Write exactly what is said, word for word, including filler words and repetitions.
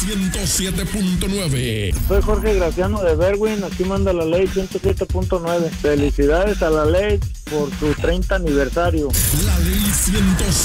ciento siete punto nueve. Soy Jorge Graciano de Berwin, aquí manda la ley ciento siete punto nueve. Felicidades a la ley por su treinta aniversario. La ley ciento